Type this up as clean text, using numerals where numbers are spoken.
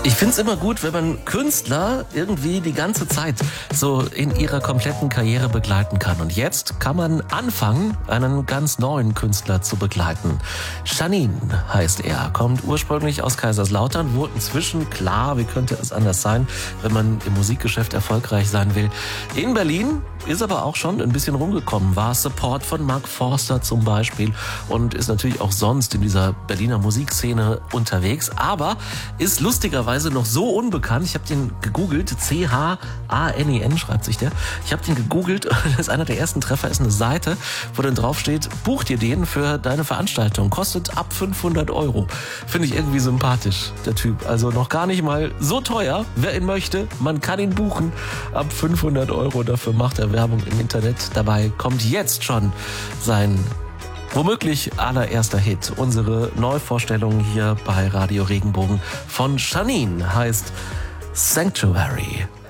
Ich find's immer gut, wenn man Künstler irgendwie die ganze Zeit so in ihrer kompletten Karriere begleiten kann. Und jetzt kann man anfangen, einen ganz neuen Künstler zu begleiten. Janine heißt er, kommt ursprünglich aus Kaiserslautern, wurde inzwischen, klar, wie könnte es anders sein, wenn man im Musikgeschäft erfolgreich sein will, in Berlin, ist aber auch schon ein bisschen rumgekommen, war Support von Mark Forster zum Beispiel und ist natürlich auch sonst in dieser Berliner Musikszene unterwegs, aber ist lustigerweise noch so unbekannt. Ich habe den gegoogelt, C-H-A-N-E-N schreibt sich der. Ich habe den gegoogelt und das ist einer der ersten Treffer, ist eine Seite, wo dann drauf steht, buch dir den für deine Veranstaltung, kostet ab 500 Euro. Finde ich irgendwie sympathisch, der Typ. Also noch gar nicht mal so teuer. Wer ihn möchte, man kann ihn buchen ab 500 Euro. Dafür macht er Werbung im Internet. Dabei kommt jetzt schon sein womöglich allererster Hit. Unsere Neuvorstellung hier bei Radio Regenbogen von Janine heißt Sanctuary.